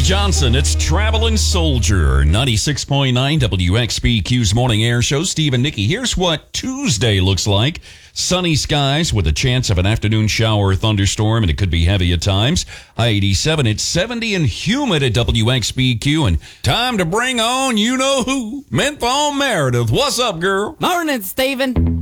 Johnson, it's Traveling Soldier, 96.9 WXBQ's Morning Air Show. Steve and Nikki, here's what Tuesday looks like. Sunny skies with a chance of an afternoon shower or thunderstorm, and it could be heavy at times. I-87, it's 70 and humid at WXBQ, and time to bring on you-know-who, Menthol Meredith. What's up, girl? Morning, Stephen.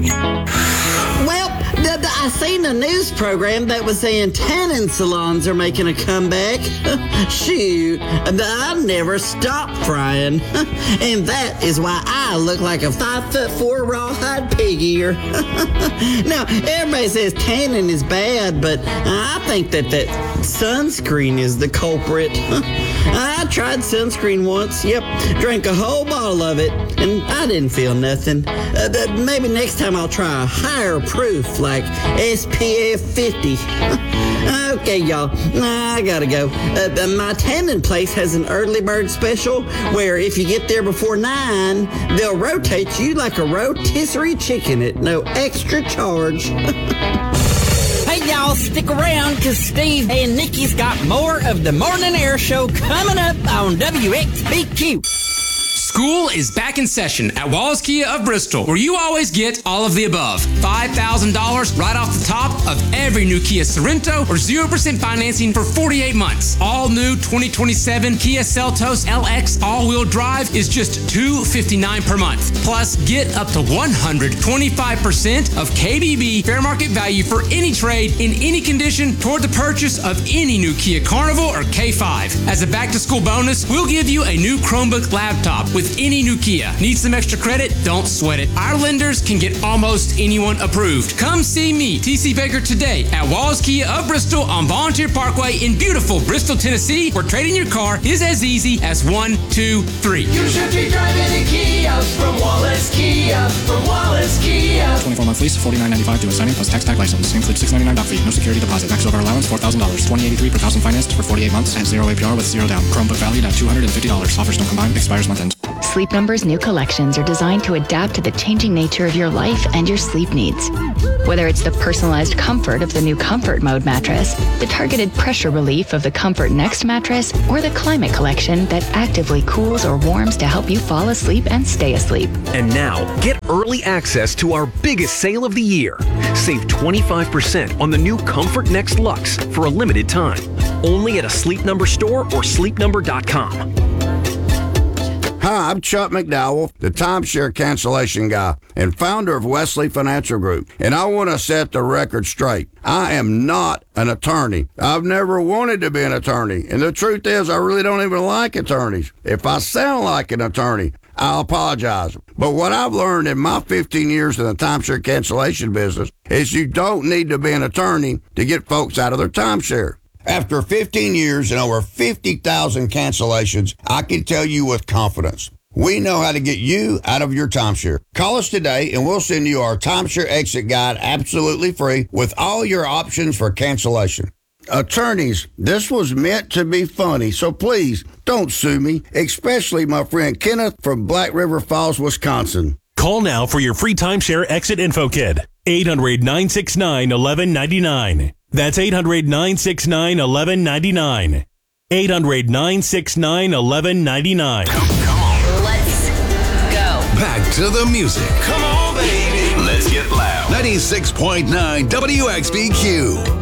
Well, I seen a news program that was saying tanning salons are making a comeback. Shoot, I never stop frying. And that is why I look like a 5'4" rawhide pig ear. Now, everybody says tanning is bad, but I think that sunscreen is the culprit. I tried sunscreen once, drank a whole bottle of it, and I didn't feel nothing. Maybe next time I'll try a higher proof, like SPF 50. Okay, y'all, I gotta go. My tanning place has an early bird special where if you get there before 9, they'll rotate you like a rotisserie chicken at no extra charge. Hey, y'all, stick around because Steve and Nikki's got more of the Morning Air Show coming up on WXBQ. School is back in session at Wallace Kia of Bristol, where you always get all of the above. $5,000 right off the top of every new Kia Sorento or 0% financing for 48 months. All new 2027 Kia Seltos LX all-wheel drive is just $259 per month. Plus, get up to 125% of KBB fair market value for any trade in any condition toward the purchase of any new Kia Carnival or K5. As a back-to-school bonus, we'll give you a new Chromebook laptop with any new Kia. Need some extra credit? Don't sweat it. Our lenders can get almost anyone approved. Come see me, TC Baker, today at Wallace Kia of Bristol on Volunteer Parkway in beautiful Bristol, Tennessee, where trading your car is as easy as 1, 2, 3. You should be driving a Kia from Wallace Kia, from Wallace Kia. 24-month lease, $49.95 due at signing plus tax tag license. Includes $699 doc fee, no security deposit. Max over allowance, $4,000. $20.83 per thousand financed for 48 months at 0 APR with 0 down. Chromebook valued at $250. Offers no combined. Expires month end. Sleep Number's new collections are designed to adapt to the changing nature of your life and your sleep needs. Whether it's the personalized comfort of the new Comfort Mode mattress, the targeted pressure relief of the Comfort Next mattress, or the Climate Collection that actively cools or warms to help you fall asleep and stay asleep. And now, get early access to our biggest sale of the year. Save 25% on the new Comfort Next Luxe for a limited time. Only at a Sleep Number store or sleepnumber.com. Hi, I'm Chuck McDowell, the timeshare cancellation guy and founder of Wesley Financial Group, and I want to set the record straight. I am not an attorney. I've never wanted to be an attorney, and the truth is I really don't even like attorneys. If I sound like an attorney, I'll apologize. But what I've learned in my 15 years in the timeshare cancellation business is you don't need to be an attorney to get folks out of their timeshare. After 15 years and over 50,000 cancellations, I can tell you with confidence, we know how to get you out of your timeshare. Call us today and we'll send you our timeshare exit guide absolutely free with all your options for cancellation. Attorneys, this was meant to be funny, so please don't sue me, especially my friend Kenneth from Black River Falls, Wisconsin. Call now for your free timeshare exit info kit. 800-969-1199. That's 800-969-1199. 800-969-1199. Come on. Let's go. Back to the music. Come on, baby. Let's get loud. 96.9 WXBQ.